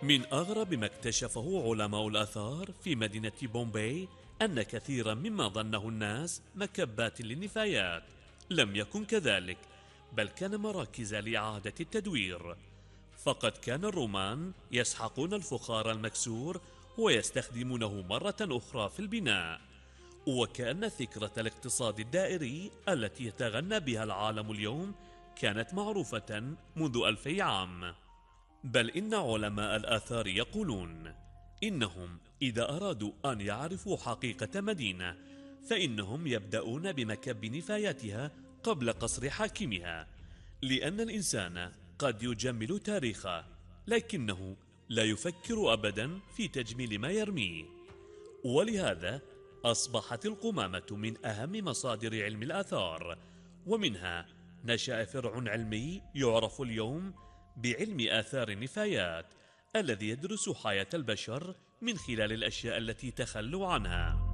من أغرب ما اكتشفه علماء الآثار في مدينة بومباي أن كثيرا مما ظنه الناس مكبات للنفايات لم يكن كذلك، بل كان مراكز لإعادة التدوير. فقد كان الرومان يسحقون الفخار المكسور ويستخدمونه مرة أخرى في البناء، وكأن فكرة الاقتصاد الدائري التي يتغنى بها العالم اليوم كانت معروفة منذ 2000 عام. بل إن علماء الآثار يقولون إنهم إذا أرادوا أن يعرفوا حقيقة مدينة فإنهم يبدأون بمكب نفاياتها قبل قصر حاكمها، لأن الإنسان قد يجمل تاريخه لكنه لا يفكر أبدا في تجميل ما يرميه. ولهذا أصبحت القمامة من أهم مصادر علم الآثار، ومنها نشأ فرع علمي يعرف اليوم بعلم آثار النفايات، الذي يدرس حياة البشر من خلال الأشياء التي تخلوا عنها.